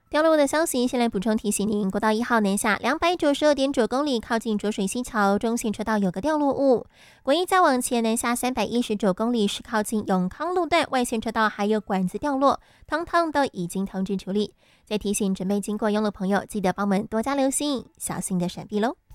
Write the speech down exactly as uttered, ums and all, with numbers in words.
掉落物的消息，先来补充提醒您：国道一号南下两百九十二点九公里，靠近浊水溪桥中线车道有个掉落物；国一再往前南下三百一十九公里，是靠近永康路段外线车道还有管子掉落，汤汤都已经通知处理。再提醒准备经过用路朋友，记得帮我们多加留心，小心的闪避喽。